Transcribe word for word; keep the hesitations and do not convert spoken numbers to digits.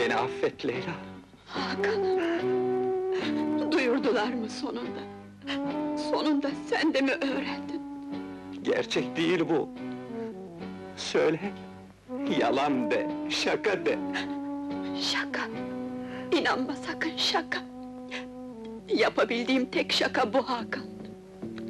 Beni affet Leyla! Hakan! Duyurdular mı sonunda? Sonunda sen de mi öğrendin? Gerçek değil bu! Söyle! Yalan de, şaka de! Şaka! İnanma sakın, şaka! Yapabildiğim tek şaka bu Hakan!